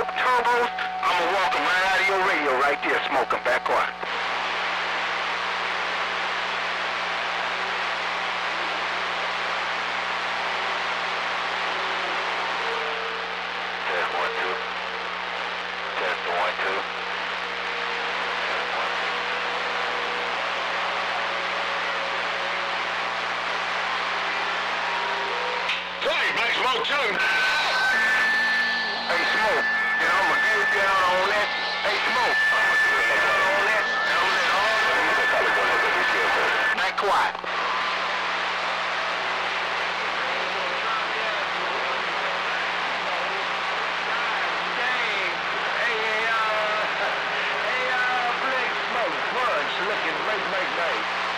smoke turbos, I'ma walk them right out of your radio right there, smoking back quiet. Test 1, 2. Test 1, 2. Black Smoke 2. Hey, Smoke, you know, I'ma get down on that. Hey, Smoke, I'ma get down on that. And I'm letting all back quiet. Black Smoke, Punch, looking great.